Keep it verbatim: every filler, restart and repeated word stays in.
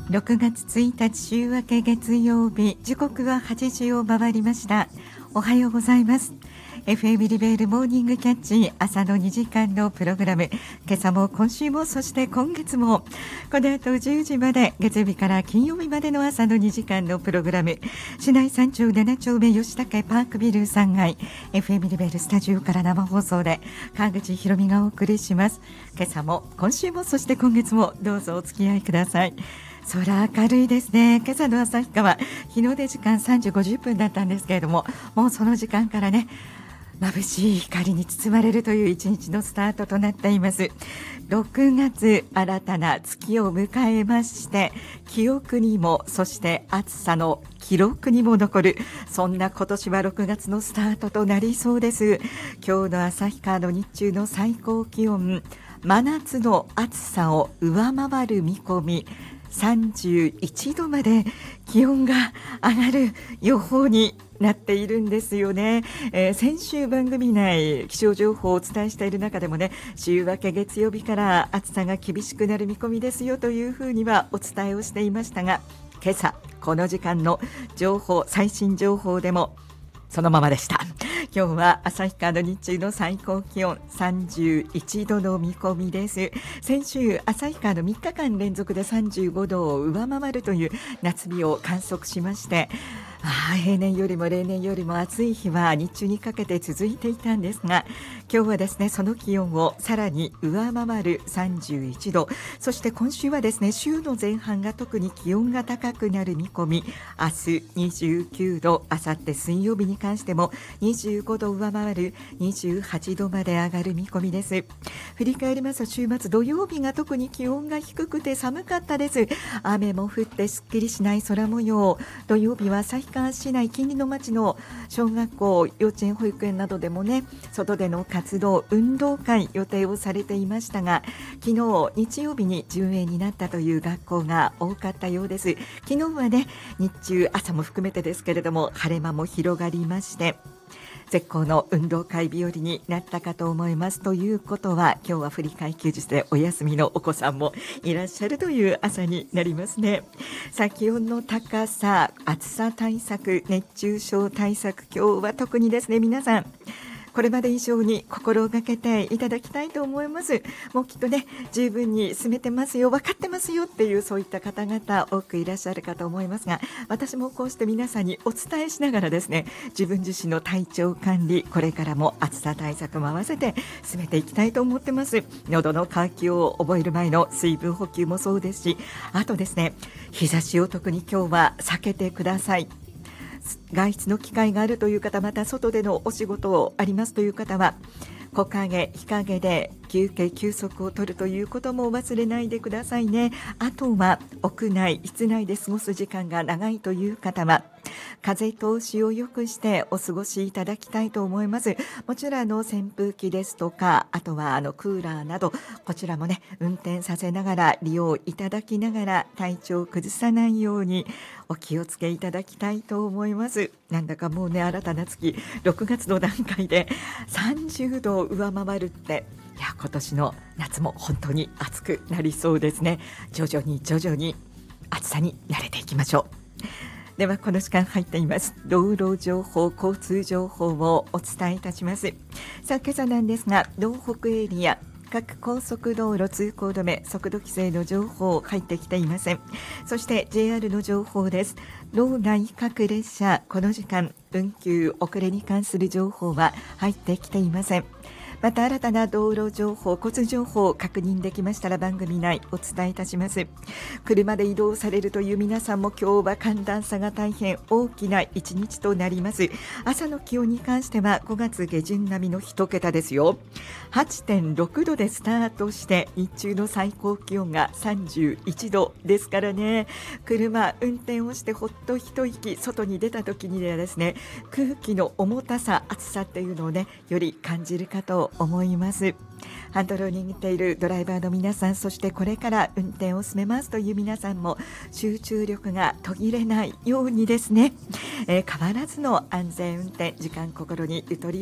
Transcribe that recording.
ろくがつついたち週明け月曜日、時刻ははちじを回りました。おはようございます。 エフエム リベールモーニングキャッチ、朝のにじかんのプログラム。今朝も今週もそして今月もこの後じゅうじまで、月曜日から金曜日までの朝のにじかんのプログラム。市内さんちょうななちょうめ吉武パークビルさんがい エフエム リベールスタジオから生放送で川口ひろみがお送りします。今朝も今週もそして今月もどうぞお付き合いください。空明るいですね。今朝の旭川、日の出時間さんじごじゅっぷんだったんですけれども、もうその時間からね、眩しい光に包まれるという一日のスタートとなっています。ろくがつ、新たな月を迎えまして、記憶にもそして暑さの記録にも残る、そんな今年はろくがつのスタートとなりそうです。今日の旭川の日中の最高気温、真夏の暑さを上回る見込み、さんじゅういちどまで気温が上がる予報になっているんですよね。えー、先週番組内気象情報をお伝えしている中でもね、週明け月曜日から暑さが厳しくなる見込みですよというふうにはお伝えをしていましたが、今朝この時間の情報、最新情報でもそのままでした。今日は旭川の日中の最高気温さんじゅういちどの見込みです。先週旭川のみっかかん連続でさんじゅうごどを上回るという夏日を観測しまして、あ平年よりも例年よりも暑い日は日中にかけて続いていたんですが、今日はですね、その気温をさらに上回るさんじゅういちど、そして今週はですね、週の前半が特に気温が高くなる見込み。明日にじゅうきゅうど、あさって水曜日に関してもにじゅうごど上回るにじゅうはちどまで上がる見込みです。振り返りますと、週末土曜日が特に気温が低くて寒かったです。雨も降ってすっきりしない空模様。土曜日は旭川市内近隣の町の小学校、幼稚園、保育園などでもね、外での活動、運動会予定をされていましたが、昨日日曜日に順延になったという学校が多かったようです。昨日はね、日中朝も含めてですけれども晴れ間も広がりまして、絶好の運動会日和になったかと思います。ということは、今日は振り替え休日でお休みのお子さんもいらっしゃるという朝になりますね。さあ、気温の高さ、暑さ対策、熱中症対策、今日は特にですね、皆さんこれまで以上に心がけていただきたいと思います。もうきっとね、十分に進めてますよ、分かってますよっていう、そういった方々多くいらっしゃるかと思いますが、私もこうして皆さんにお伝えしながらですね、自分自身の体調管理、これからも暑さ対策も合わせて進めていきたいと思ってます。喉の渇きを覚える前の水分補給もそうですし、あとですね、日差しを特に今日は避けてください。外出の機会があるという方、また外でのお仕事ありますという方は、木陰、日陰で休憩休息を取るということも忘れないでくださいね。あとは屋内、室内で過ごす時間が長いという方は、風通しを良くしてお過ごしいただきたいと思います。もちろんあの扇風機ですとか、あとはあのクーラーなど、こちらもね、運転させながら利用いただきながら体調を崩さないようにお気をつけいただきたいと思います。なんだかもうね、新たな月ろくがつの段階でさんじゅうどを上回るって、いや、今年の夏も本当に暑くなりそうですね。徐々に徐々に暑さに慣れていきましょう。ではこの時間入っています道路情報、交通情報をお伝えいたします。さあ、今朝なんですが、道北エリア各高速道路通行止め、速度規制の情報入ってきていません。そして ジェイアール の情報です。道内各列車、この時間運休遅れに関する情報は入ってきていません。また新たな道路情報、交通情報を確認できましたら番組内お伝えいたします。車で移動されるという皆さんも今日は寒暖差が大変大きな一日となります。朝の気温に関してはごがつ下旬並みの一桁ですよ。はちてんろくどでスタートして、日中の最高気温がさんじゅういちどですからね、車運転をしてほっと一息外に出た時にはですね、空気の重たさ、暑さっていうのをね、より感じるかと思います。ハンドルを握っているドライバーの皆さん、そしてこれから運転を進めますという皆さんも集中力が途切れないようにですね、えー、変わらずの安全運転、時間心にゆとり